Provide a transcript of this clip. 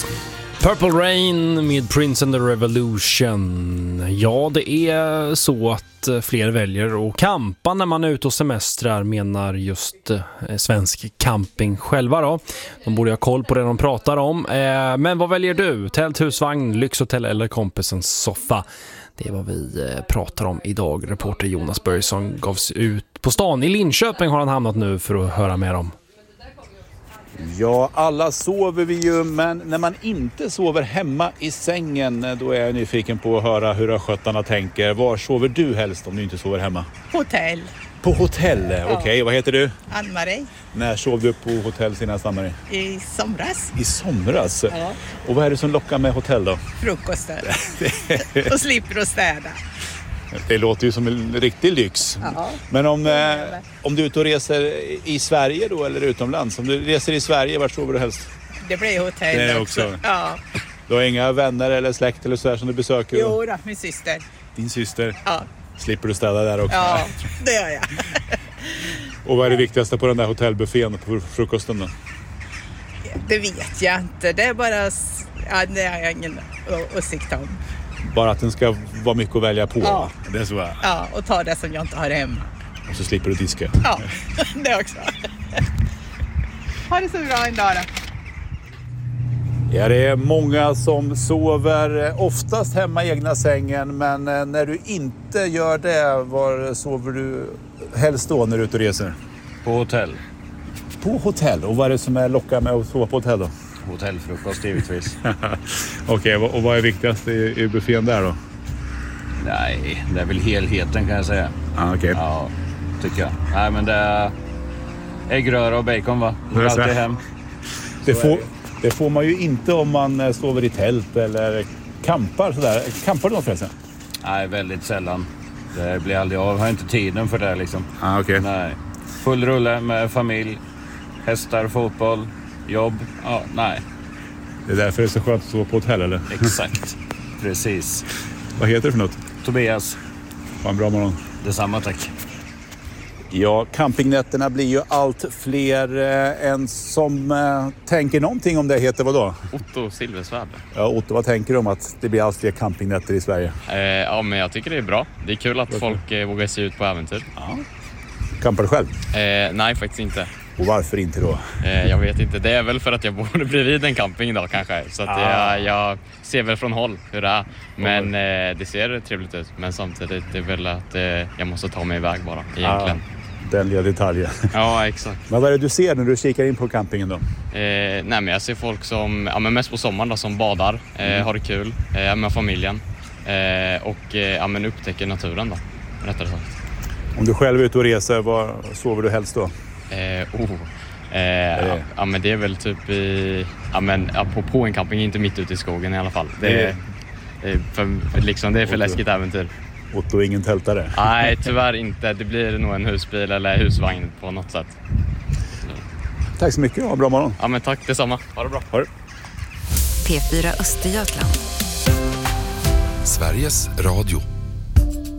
Purple Rain med Prince and the Revolution. Ja, det är så att fler väljer att campa när man är ute och semestrar, menar just Svensk Camping själva då. De borde ha koll på det de pratar om. Men vad väljer du? Tält, husvagn, lyxhotell eller kompisens soffa? Det är vad vi pratar om idag. Reporter Jonas Börjesson gavs ut på stan. I Linköping har han hamnat nu för att höra mer om. Ja, alla sover vi ju, men när man inte sover hemma i sängen, då är jag nyfiken på att höra hur östgötarna tänker. Var sover du helst om du inte sover hemma? Hotell. På hotell? Ja. Okej, vad heter du? Ann-Marie. När sov du på hotell senast, Ann-Marie? I somras. I somras? Ja. Och vad är det som lockar med hotell då? Frukosten. Och slipper att städa. Det låter ju som en riktig lyx. Ja. Men om du är ute och reser i Sverige då eller utomlands? Om du reser i Sverige, vart sover du helst? Det blir hotell Det också. Ja. Du har inga vänner eller släkt eller så här som du besöker? Jo då, min syster. Din syster? Ja. Slipper du städa där också? Ja, det gör jag. Och vad är det viktigaste på den där hotellbuffén på frukosten då? Det vet jag inte. Det är bara... Ja, det har jag ingen åsikt om. Bara att den ska vara mycket att välja på? Ja. Det är så här. Ja, och ta det som jag inte har hemma. Och så slipper du diska? Ja, det också. Ha det så bra en dag då. Ja, det är många som sover oftast hemma i egna sängen, men när du inte gör det, var sover du helst då när du är ute och reser? På hotell. På hotell? Och vad är det som är lockar med att sova på hotell då? Hotellfrukost givetvis. Okej, och vad är viktigast i buffén där då? Nej, det är väl helheten kan jag säga. Okej. Ja, tycker jag. Nej, men det är äggröra och bacon va? Går alltid hem. Det får man ju inte om man sover i tält eller campar sådär. Campar du något förresten? Nej, väldigt sällan. Det blir aldrig av. Jag har inte tiden för det liksom. Okej. Nej. Full rulle med familj, hästar, fotboll, jobb. Ja, nej. Det är därför det är så skönt att sova på hotell, eller? Exakt. Precis. Vad heter det för något? Tobias. Ha en bra morgon. Detsamma, tack. Ja, campingnätterna blir ju allt fler. En som tänker någonting om det heter vad då? Otto Silversvärd. Ja, Otto, vad tänker du om att det blir allt fler campingnätter i Sverige? Ja, men jag tycker det är bra. Det är kul att folk vågar se ut på äventyr. Ja. Campar du själv? Nej, faktiskt inte. Och varför inte då? Jag vet inte. Det är väl för att jag bor bredvid en camping idag kanske. Så att jag ser väl från håll hur det är. Men det ser trevligt ut. Men samtidigt är det väl att jag måste ta mig iväg bara egentligen. Den lilla detaljen. Ja, exakt. Men vad är det du ser när du kikar in på campingen då? Nej, men jag ser folk som, men mest på sommaren då, som badar, har det kul med familjen och men upptäcker naturen då, rättare sagt. Om du själv är ute och reser, var sover du helst då? Men det är väl typ på en camping, inte mitt ute i skogen i alla fall. Det är för läskigt äventyr. Otto, ingen tältare? Nej, tyvärr inte. Det blir nog en husbil eller husvagn på något sätt. Tack så mycket, ha en bra morgon. Ja, men tack detsamma. Ha det bra. Ha det. P4 Östergötland. Sveriges Radio.